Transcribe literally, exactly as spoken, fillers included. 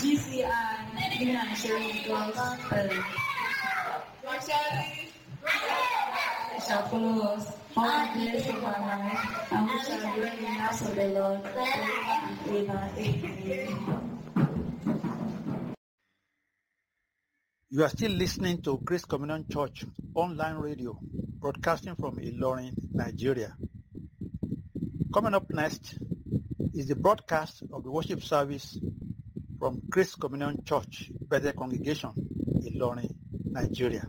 G C I giving and sharing God's shall follow us all the days of our life, and we shall dwell in the house of the Lord forever and ever. Amen. You are still listening to Grace Communion Church online radio, broadcasting from Ilorin, Nigeria. Coming up next is the broadcast of the worship service from Grace Communion Church, Bethel Congregation, Ilorin, Nigeria.